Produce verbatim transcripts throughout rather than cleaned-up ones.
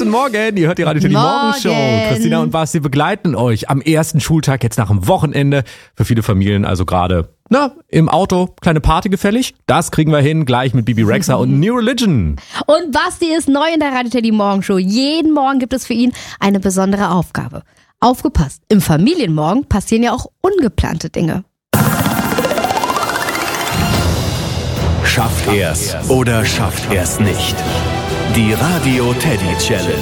Morgen, ihr hört die Radio Teddy Morgenshow. Christina und Basti begleiten euch am ersten Schultag, jetzt nach dem Wochenende. Für viele Familien also gerade, na, im Auto, kleine Party gefällig. Das kriegen wir hin, gleich mit Bibi Rexha und New Religion. Und Basti ist neu in der Radio Teddy Morgenshow. Jeden Morgen gibt es für ihn eine besondere Aufgabe. Aufgepasst, im Familienmorgen passieren ja auch ungeplante Dinge. Schafft er's oder schafft er's nicht? Die Radio Teddy Challenge.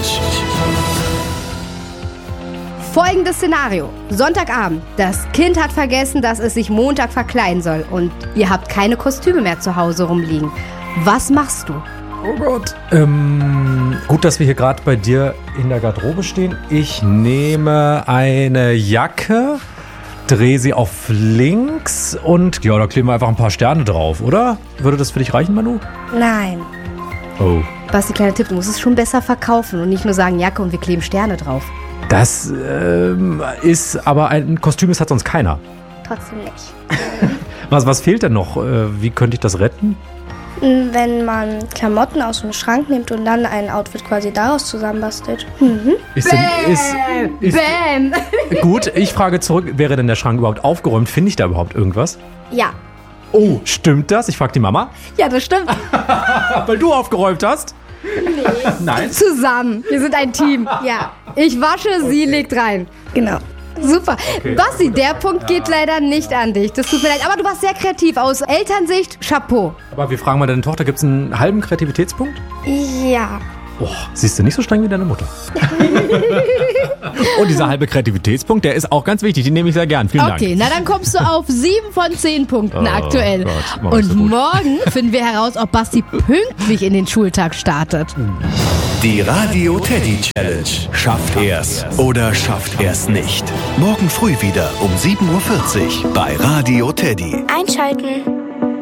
Folgendes Szenario. Sonntagabend. Das Kind hat vergessen, dass es sich Montag verkleiden soll. Und ihr habt keine Kostüme mehr zu Hause rumliegen. Was machst du? Oh Gott. Ähm, gut, dass wir hier gerade bei dir in der Garderobe stehen. Ich nehme eine Jacke, drehe sie auf links und ja, da kleben wir einfach ein paar Sterne drauf, oder? Würde das für dich reichen, Manu? Nein. Oh. Basti, kleiner Tipp, du musst es schon besser verkaufen und nicht nur sagen Jacke und wir kleben Sterne drauf. Das ähm, ist aber ein Kostüm, das hat sonst keiner. Trotzdem nicht. Was, was fehlt denn noch? Äh, wie könnte ich das retten? Wenn man Klamotten aus dem Schrank nimmt und dann ein Outfit quasi daraus zusammenbastelt. Mhm. Ist denn, ist, ist, Bam! gut, ich frage zurück, wäre denn der Schrank überhaupt aufgeräumt? Finde ich da überhaupt irgendwas? Ja. Oh, stimmt das? Ich frage die Mama. Ja, das stimmt. Weil du aufgeräumt hast? Nee. Nein. Zusammen. Wir sind ein Team. Ja, Ich wasche, sie legt rein. genau. Super. Okay. Basti, der Punkt geht leider nicht an dich. Das tut mir leid. Aber du warst sehr kreativ. Aus Elternsicht, Chapeau. Aber wir fragen mal deine Tochter, gibt es einen halben Kreativitätspunkt? Ja. Oh, siehst du, nicht so streng wie deine Mutter. Und dieser halbe Kreativitätspunkt, der ist auch ganz wichtig. Den nehme ich sehr gern. Vielen Okay, Dank. na dann kommst du auf sieben von zehn Punkten Oh aktuell. Gott, mach ich Und so gut. morgen finden wir heraus, ob Basti pünktlich in den Schultag startet. Die Radio Teddy Challenge. Schafft er's oder schafft er's nicht? Morgen früh wieder um sieben Uhr vierzig bei Radio Teddy. Einschalten.